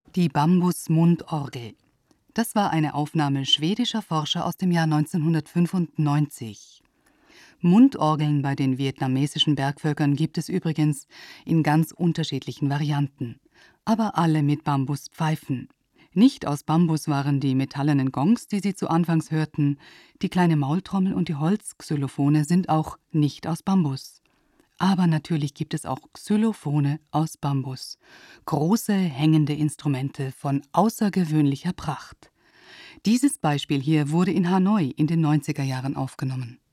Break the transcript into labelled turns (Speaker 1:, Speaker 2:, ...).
Speaker 1: Die Bambus-Mundorgel. Das war eine Aufnahme schwedischer Forscher aus dem Jahr 1995. Mundorgeln bei den vietnamesischen Bergvölkern gibt es übrigens in ganz unterschiedlichen Varianten, aber alle mit Bambuspfeifen. Nicht aus Bambus waren die metallenen Gongs, die Sie zu Anfangs hörten. Die kleine Maultrommel und die Holzxylophone sind auch nicht aus Bambus. Aber natürlich gibt es auch Xylophone aus Bambus. Große, hängende Instrumente von außergewöhnlicher Pracht. Dieses Beispiel hier wurde in Hanoi in den 90er Jahren aufgenommen.